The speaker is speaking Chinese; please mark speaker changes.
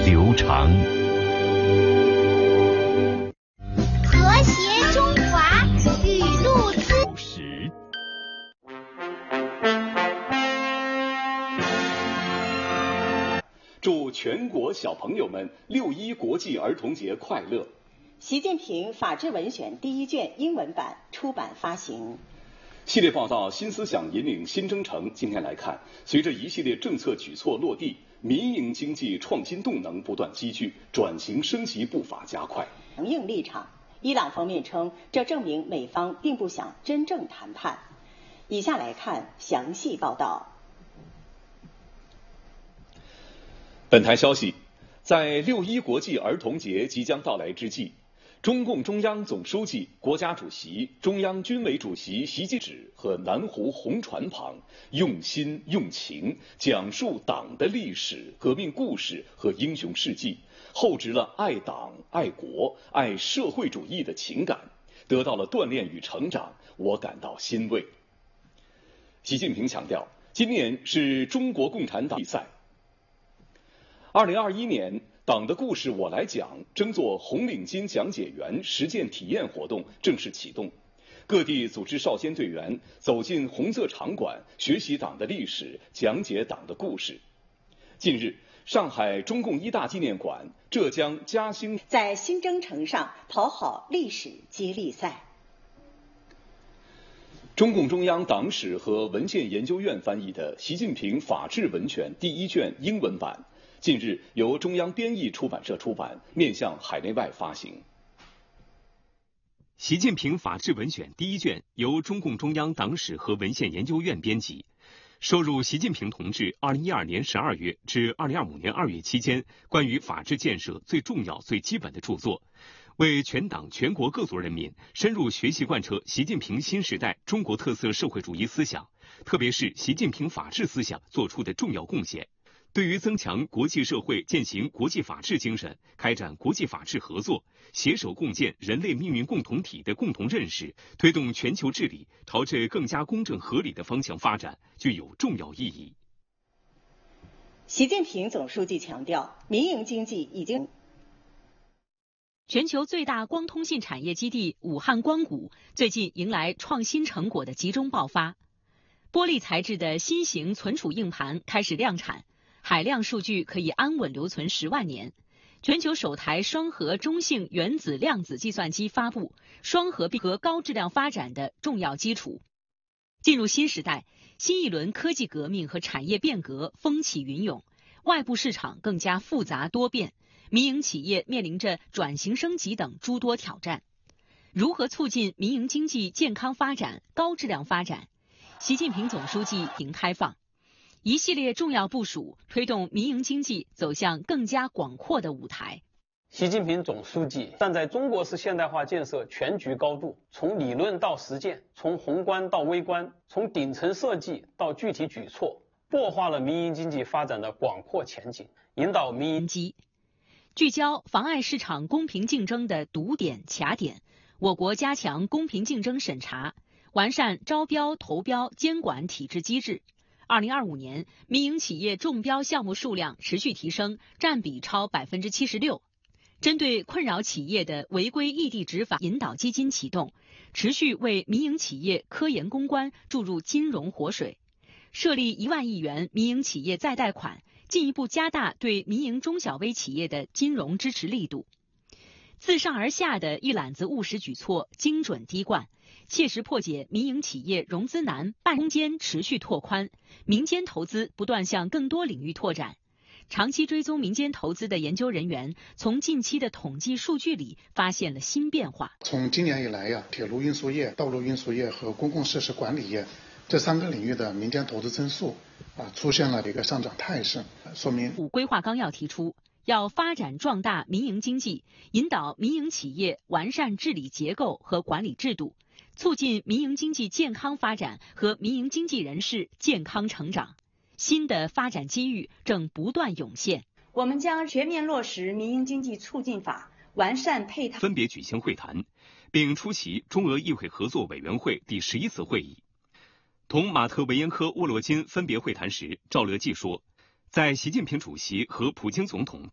Speaker 1: 流长。
Speaker 2: 和谐中华语录
Speaker 1: 50。祝全国小朋友们6·1国际儿童节快乐！
Speaker 3: 习近平法治文选第1卷英文版出版发行。
Speaker 1: 系列报道新思想引领新征程，今天来看，随着一系列政策举措落地，民营经济创新动能不断积聚，转型升级步伐加快。
Speaker 3: 强硬立场，伊朗方面称，这证明美方并不想真正谈判。以下来看详细报道。
Speaker 1: 本台消息，在6·1国际儿童节即将到来之际，中共中央总书记、国家主席、中央军委主席习近平和南湖红船旁用心用情讲述党的历史、革命故事和英雄事迹，厚植了爱党、爱国、爱社会主义的情感，得到了锻炼与成长，我感到欣慰。习近平强调，今年是中国共产党比赛。2021年，党的故事我来讲争做红领巾讲解员实践体验活动正式启动，各地组织少先队员走进红色场馆，学习党的历史，讲解党的故事。近日，上海中共一大纪念馆、浙江嘉兴
Speaker 3: 在新征程上跑好历史接力赛。
Speaker 1: 中共中央党史和文献研究院翻译的《习近平法治文选》第1卷英文版，近日由中央编译出版社出版，面向海内外发行。
Speaker 4: 习近平法治文选第1卷由中共中央党史和文献研究院编辑，收录习近平同志2012年12月至2025年2月期间关于法治建设最重要、最基本的著作，为全党全国各族人民深入学习贯彻习近平新时代中国特色社会主义思想，特别是习近平法治思想做出的重要贡献。对于增强国际社会践行国际法治精神，开展国际法治合作，携手共建人类命运共同体的共同认识，推动全球治理朝着更加公正合理的方向发展，具有重要意义。
Speaker 3: 习近平总书记强调，民营经济已经
Speaker 5: 全球最大光通信产业基地武汉光谷最近迎来创新成果的集中爆发，玻璃材质的新型存储硬盘开始量产，海量数据可以安稳留存10万年。全球首台双核中性原子量子计算机发布，双核和高质量发展的重要基础。进入新时代，新一轮科技革命和产业变革风起云涌，外部市场更加复杂多变，民营企业面临着转型升级等诸多挑战。如何促进民营经济健康发展、高质量发展？习近平总书记迎开放一系列重要部署，推动民营经济走向更加广阔的舞台。
Speaker 6: 习近平总书记站在中国式现代化建设全局高度，从理论到实践，从宏观到微观，从顶层设计到具体举措，擘画了民营经济发展的广阔前景，引导民营
Speaker 5: 经济聚焦妨碍市场公平竞争的堵点卡点，我国加强公平竞争审查，完善招标投标监管体制机制。2025年，民营企业中标项目数量持续提升，占比超76%。针对困扰企业的违规异地执法引导基金启动，持续为民营企业科研攻关注入金融活水。设立1万亿元民营企业再贷款，进一步加大对民营中小微企业的金融支持力度。自上而下的一揽子务实举措，精准滴灌，切实破解民营企业融资难、办空间持续拓宽，民间投资不断向更多领域拓展。长期追踪民间投资的研究人员，从近期的统计数据里发现了新变化。
Speaker 7: 从今年以来铁路运输业、道路运输业和公共设施管理业这3个领域的民间投资增速出现了一个上涨态势，说明
Speaker 5: 规划纲要提出，要发展壮大民营经济，引导民营企业完善治理结构和管理制度，促进民营经济健康发展和民营经济人士健康成长。新的发展机遇正不断涌现。
Speaker 8: 我们将全面落实民营经济促进法，完善配套。
Speaker 4: 分别举行会谈，并出席中俄议会合作委员会第11次会议。同马特维延科沃洛金分别会谈时，赵乐际说，在习近平主席和普京总统